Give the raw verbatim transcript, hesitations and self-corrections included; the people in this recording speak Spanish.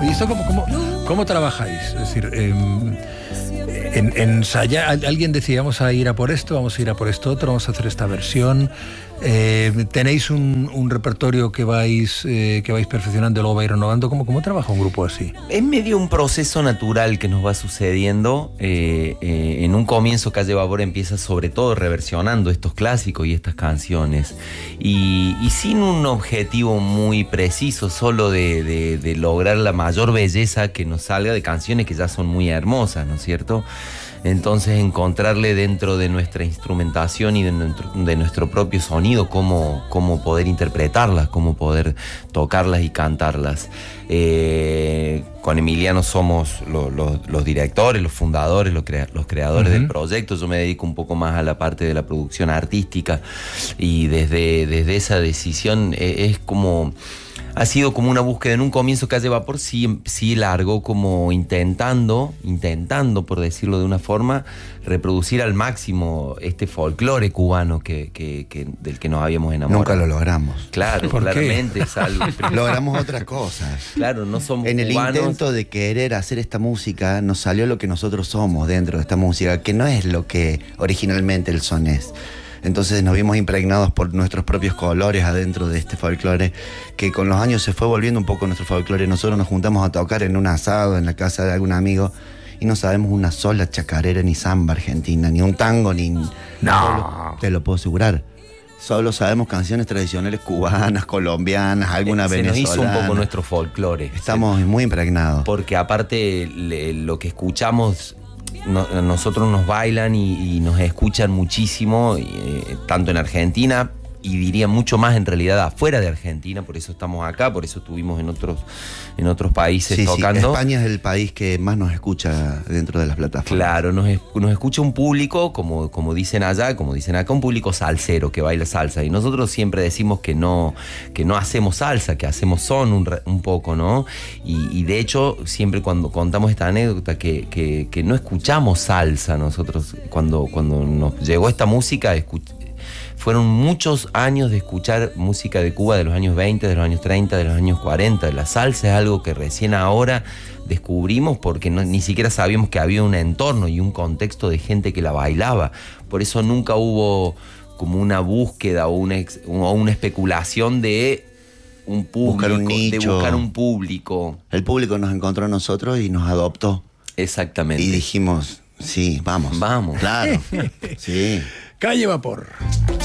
¿Y esto cómo, cómo, cómo trabajáis? Es decir, eh, en, ensayar, alguien decía, vamos a ir a por esto, vamos a ir a por esto otro, vamos a hacer esta versión. Eh, ¿Tenéis un, un repertorio que vais, eh, que vais perfeccionando y luego vais renovando? ¿Cómo, cómo trabaja un grupo así? Es medio un proceso natural que nos va sucediendo. Eh, eh, en un comienzo Calle Vapor empieza sobre todo reversionando estos clásicos y estas canciones. Y, y sin un objetivo muy preciso, solo de, de, de lograr la mayor belleza que nos salga de canciones que ya son muy hermosas, ¿no es cierto? Entonces encontrarle dentro de nuestra instrumentación y de nuestro, de nuestro propio sonido cómo, cómo poder interpretarlas, cómo poder tocarlas y cantarlas. Eh, con Emiliano somos lo, lo, los directores, los fundadores, los, crea, los creadores uh-huh. del proyecto. Yo me dedico un poco más a la parte de la producción artística y desde, desde esa decisión es, es como... Ha sido como una búsqueda. En un comienzo Calle Vapor sí, sí largó como intentando, intentando, por decirlo de una forma, reproducir al máximo este folclore cubano que, que, que, del que nos habíamos enamorado. Nunca lo logramos. Claro, claramente es algo. Logramos otras cosas. Claro, no somos En el cubanos. intento de querer hacer esta música, nos salió lo que nosotros somos dentro de esta música, que no es lo que originalmente el son es. Entonces nos vimos impregnados por nuestros propios colores adentro de este folclore, que con los años se fue volviendo un poco nuestro folclore. Nosotros nos juntamos a tocar en un asado en la casa de algún amigo y no sabemos una sola chacarera ni samba argentina, ni un tango, ni... No. Solo, te lo puedo asegurar. Solo sabemos canciones tradicionales cubanas, colombianas, alguna se venezolana. Se nos hizo un poco nuestro folclore. Estamos sí. muy impregnados. Porque aparte le, lo que escuchamos... No, nosotros nos bailan y, y nos escuchan muchísimo, eh, tanto en Argentina y diría mucho más en realidad afuera de Argentina, por eso estamos acá, por eso estuvimos en otros, en otros países sí, tocando. Sí, España es el país que más nos escucha dentro de las plataformas. Claro, nos, nos escucha un público, como, como dicen allá, como dicen acá, un público salsero que baila salsa. Y nosotros siempre decimos que no, que no hacemos salsa, que hacemos son un, un poco, ¿no? Y, y de hecho, siempre cuando contamos esta anécdota, que, que, que no escuchamos salsa nosotros, cuando, cuando nos llegó esta música, escuchamos. Fueron muchos años de escuchar música de Cuba de los años veinte, de los años treinta, de los años cuarenta. La salsa es algo que recién ahora descubrimos porque no, ni siquiera sabíamos que había un entorno y un contexto de gente que la bailaba. Por eso nunca hubo como una búsqueda o una, ex, o una especulación de un público, buscar un nicho. de buscar un público. El público nos encontró a nosotros y nos adoptó. Exactamente. Y dijimos, sí, vamos. Vamos. Claro, sí. Calle Vapor.